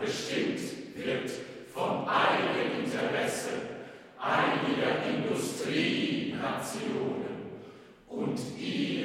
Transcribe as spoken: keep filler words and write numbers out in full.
bestimmt wird vom Eigeninteresse einiger Industrienationen und ihnen